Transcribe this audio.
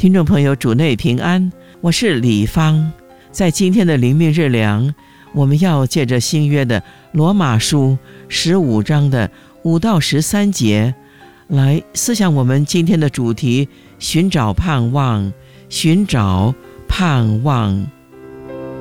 听众朋友，主内平安，我是李芳。在今天的灵命日粮，我们要借着新约的罗马书15章的5到13节来思想我们今天的主题：寻找盼望，寻找盼望。